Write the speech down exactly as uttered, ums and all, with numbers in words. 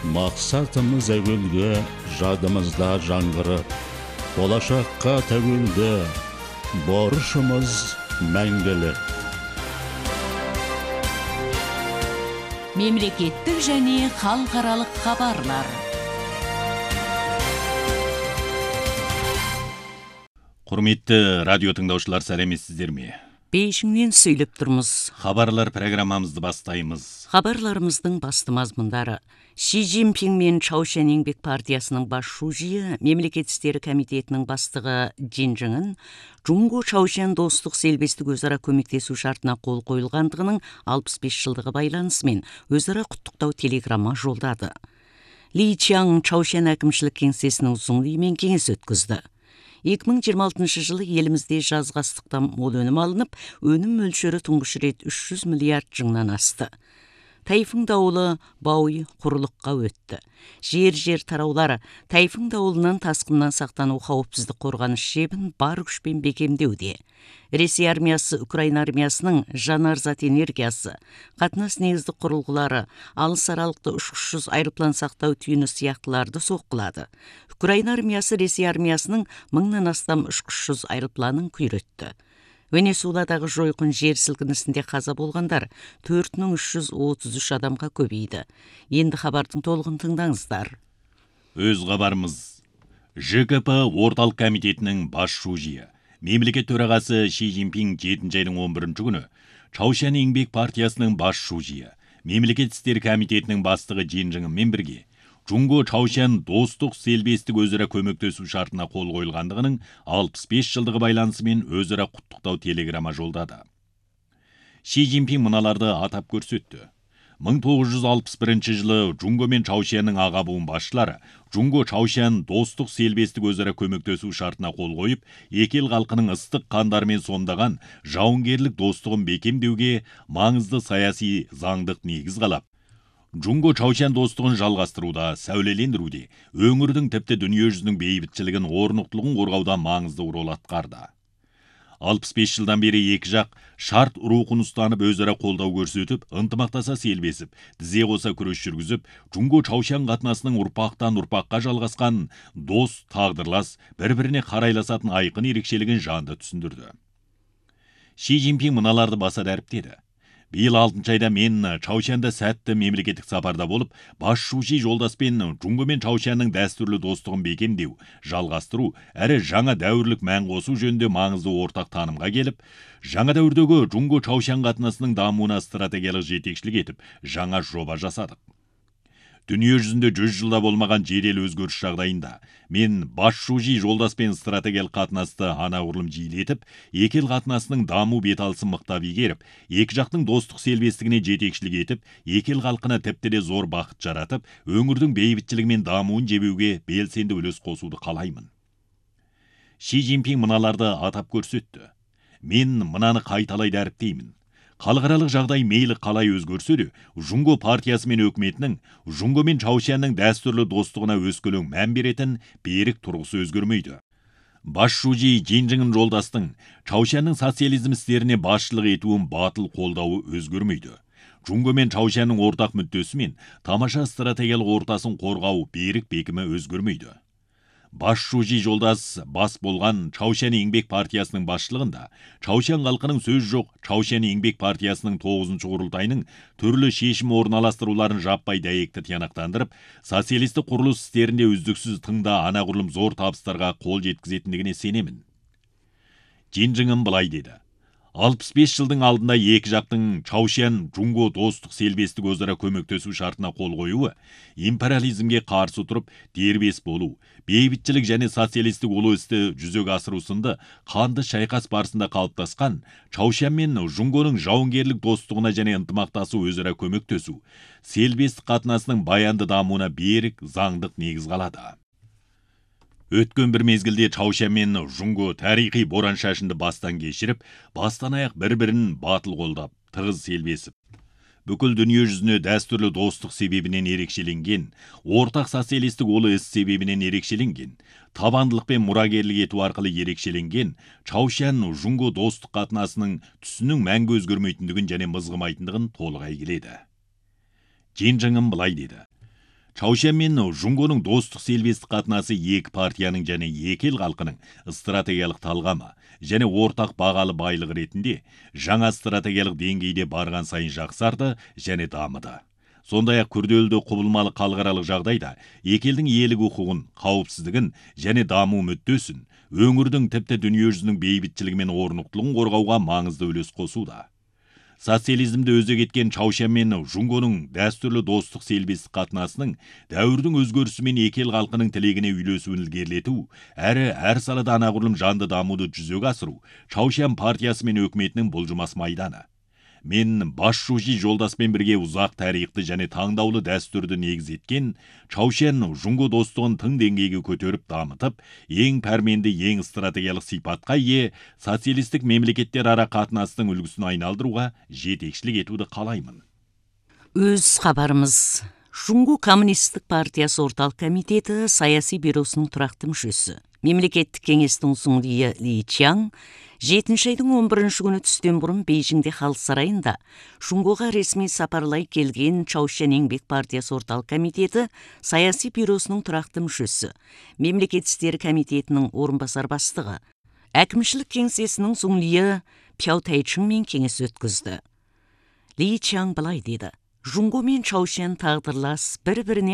Мақсатымыз әуелге, жадымызда жаңғырып, болашаққа тәуелді, борышымыз мәңгілік. Мемлекеттік және халықаралық хабарлар. Құрметті радио тыңдаушылар, сәлеметсіздер ме? Бейжіңнен сөйлеп тұрмыз. Хабарлар программамызды бастаймыз. Хабарларымыздың басты мазмұндары: Ши Цзиньпин мен Чаошен еңбек партиясының бас шужиі, мемлекет істері комитетінің бастығы Джин Чжыңын Джунго Чаошен достық селбестік өзара көмектесу шартына қол қойылғандығының алпыс бес жылдығы байланысымен өзара құттықтау телеграмма жолдады. Ли Чаң Чаошен әкімшілік кеңсесінің Зуңлимен кеңес өткізді. екі мың жиырма алтыншы жылы елімізде жазғы астықтан мол өнім алынып, өнім мөлшері тұңғыш рет үш жүз миллиард жыңнан асты. Тайфун дауылы Бауи құрлыққа өтті. Жер-жер тараулары тайфун дауылынан тасқыннан сақтану қауіпсіздік қорғаныс шебін бар күшпен бекемдеуде. Ресей армиясы Украина армиясының жанар зат энергиясы, қатынас негізді құрылғылары, алыс аралықты ұшқышсыз айырплан сақтау түйіні сияқтыларды соққылады. Украина армиясы Ресей армиясының мыңнан астам ұшқышсыз айырпланын күйретті. Венесуэладағы жойқын жер сілкінісінде қаза болғандар төрт мың үш жүз отыз үш адамға көбейді. Енді хабардың толығын тыңдаңыздар. Өз хабарымыз. Ж К П орталық комитетінің бас шужиі, мемлекет төрағасы Ши Цзиньпин жетінші айдың он бірінші күні Чаошен еңбек партиясының бас шужиі, мемлекет істері комитетінің бастығы Джин Чжыңмен бірге Джунго Чаошен достық селбестік өзара көмектесу шартына қол қойылғандығының алпыс бес жылдығы байланысымен өзара құттықтау телеграмма жолдады. Ши Цзиньпин мыналарды атап көрсетті. мың тоғыз жүз алпыс бірінші жылы Джунго мен Чаошеннің аға буын басшылары Джунго Чаошен достық селбестік өзара көмектесу шартына қол қойып, екі ел халқының ыстық қандарымен сомдаған жауынгерлік достығын бекемдеуге маңызды саяси заңдық негіз қалап, Джунго Чаошен достығын жалғастыруда, сәулелендіруде, өңірдің тіпті дүниежүзінің бейбітшілігін, орнықтылығын қорғауда маңызды рол атқарды. алпыс бес жылдан бері екі жақ шарт рухын ұстанып өзара қолдау көрсетіп, ынтымақтаса селбесіп, тізе қоса күрес жүргізіп, Джунго Чаошен қатынасының ұрпақтан ұрпаққа жалғасқан дос, тағдырлас, бір-біріне қарайласатын айқын ерекшелігін жанды түсіндірді. Ши Цзиньпин мыналарды баса дәріптеді. Биыл алтыншы айда мен Чаошенде сәтті мемлекеттік сапарда болып, бас шужи жолдаспен Джунго мен Чаошеннің дәстүрлі достығын бекемдеу, жалғастыру, әрі жаңа дәуірлік мән қосу жөнінде маңызды ортақ танымға келіп, жаңа дәуірдегі Джунго Чаошен қатынасының дамуына стратегиялық жетекшілік етіп, жаңа жоба жасадық. Дүние жүзінде жүз жылда болмаған жедел өзгеріс жағдайында мен бас шужи жолдаспен стратегиялық қатынасты анағұрлым жиілетіп, екі ел қатынасының даму беталысын мықтап игеріп, екі жақтың достық селбестігіне жетекшілік етіп, екі ел халқына тіпті де зор бақыт жаратып, өңірдің бейбітшілігі мен дамуын жебеуге белсенді үлес қосуды қалаймын. Ши Цзиньпин мыналарды атап көрсетті. Мен мынаны қайталай дәріптеймін. Халықаралық жағдай мейлі қалай өзгерсе де, Джунго партиясы мен өкіметінің Джунго мен Чаошеннің дәстүрлі достығына өскелең мән беретін берік тұрғысы өзгермейді. Бас шужи Джин Чжыңын жолдастың Чаошеннің социализм істеріне басшылық етуін батыл қолдауы өзгермейді. Джунго мен Чаошеннің ортақ мүддесі мен тамаша стратегиялық ортасын қорғау берік бекімі өзгермейді. Бас шужи жолдас бас болған Чаошен еңбек партиясының басшылығында Чаошен халқының сөз жоқ Чаошен еңбек партиясының тоғызыншы құрылтайының түрлі шешім орналастыруларын жаппай дәйекті тиянақтандырып, социалистік құрылыс істерінде үздіксіз тыңда анағұрлым зор табыстарға қол жеткізетіндігіне сенемін. Джин Чжыңын былай деді. алпыс бес жылдың алдында екі жақтың Чаошен Джунго достық селбестік өзара көмектесу шартына қол қоюы, империализмге қарсы тұрып, дербес болу, бейбітшілік және социалистік ұлы істі жүзеге асыру сынды қанды шайқас барысында қалыптасқан Чаошен мен Джунгоның жауынгерлік достығына және ынтымақтасу өзара көмектесу, селбестік қатынасының баянды дамуына берік заңдық негіз қалады. Өткен бір мезгілде Чаошен мен Джунго тарихи боран шашынды бастан кешіріп, бастан аяқ бір-бірін батыл қолдап, тығыз селбесіп, бүкіл дүние жүзіне дәстүрлі достық себебінен ерекшеленген, ортақ социалистік олы іс себебінен ерекшеленген, табандылықпен мұрагерлік ету арқылы ерекшеленген Чаошен Джунго достық қатынасының түсінің мәңгі өзгермейтіндігін және мызғымайтындығын толық әйгіледі. Джин Чжыңын былай деді. Чаушен мен Жуңгоның достық селбестік қатынасы екі партияның және екі ел халқының стратегиялық талғамы және ортақ бағалы байлық ретінде жаңа стратегиялық деңгейде барған сайын жақсарды және дамыды. Сондай-ақ күрделі құбылмалы халықаралық жағдайда екі елдің елік құқығын, қауіпсіздігін және даму мүддесін, өңірдің тіпті дүниежүзінің бейбітшілігі мен орнықтылығын қорғауға маңызды үлес қосуда. Социализмді өзек еткен Чаушен мен Жуңгоның дәстүрлі достық селбестік қатынасының дәуірдің өзгерісі мен екі ел халқының тілегіне үйлесуін ілгерілету, әрі әр салада анағұрлым жанды дамуды жүзеге асыру Чаушен партиясы мен өкіметінің бұлжымас майданы. Мен бас шужи жолдаспен бірге ұзақ тарихты және таңдаулы дәстүрді негіз еткен Чаушен Жуңго достығын тың деңгейге көтеріп дамытып, ең пәрменді, ең стратегиялық сипатқа ие социалистік мемлекеттер ара қатынастың үлгісін айналдыруға жетекшілік етуді қалаймын. Өз хабарымыз. Жуңго коммунистік партиясы орталық комитеті саяси бюросының тұрақты мүшесі. Мемлекеттік кеңестің ұсынылыйы Ли Чаң жетінші айдың он бірінші күні түстен бұрын Бейжіңде халық сарайында Жуңгоға ресми сапарлай келген Чаушен еңбек партиясы орталық комитеті саяси бюросының тұрақты мүшесі, мемлекет істері комитетінің орынбасар бастығы, әкімшілік кеңсесінің ұсынылыйы Пяу Тайчыңмен кеңес өткізді. Ли Чаң былай деді: Жуңго мен Чаушен тағдырлас, бір-біріне